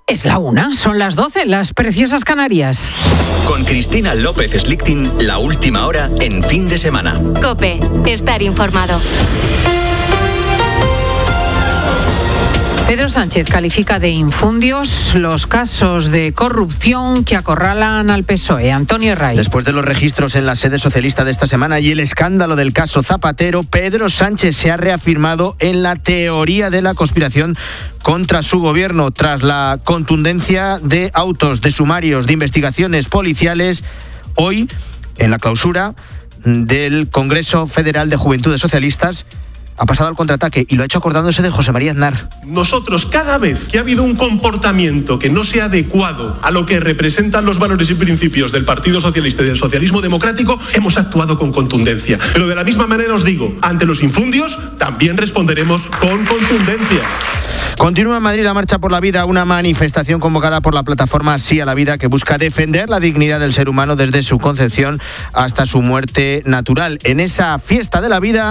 Es la 1, son las 12, las preciosas Canarias. Con Cristina López Slichting, la última hora en fin de semana. COPE, estar informado. Pedro Sánchez califica de infundios los casos de corrupción que acorralan al PSOE. Antonio Herray. Después de los registros en la sede socialista de esta semana y el escándalo del caso Zapatero, Pedro Sánchez se ha reafirmado en la teoría de la conspiración contra su gobierno tras la contundencia de autos, de sumarios, de investigaciones policiales. Hoy, en la clausura del Congreso Federal de Juventudes Socialistas, ha pasado al contraataque y lo ha hecho acordándose de José María Aznar. Nosotros, cada vez que ha habido un comportamiento que no sea adecuado a lo que representan los valores y principios del Partido Socialista y del socialismo democrático, hemos actuado con contundencia. Pero de la misma manera os digo, ante los infundios también responderemos con contundencia. Continúa en Madrid la Marcha por la Vida, una manifestación convocada por la plataforma Sí a la Vida que busca defender la dignidad del ser humano desde su concepción hasta su muerte natural. En esa fiesta de la vida